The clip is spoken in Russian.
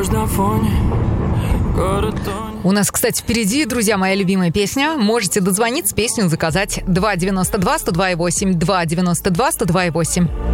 дождь на фоне. У нас, кстати, впереди, друзья, моя любимая песня. Можете дозвониться, песню заказать 292-102-8, 292-102-102-8.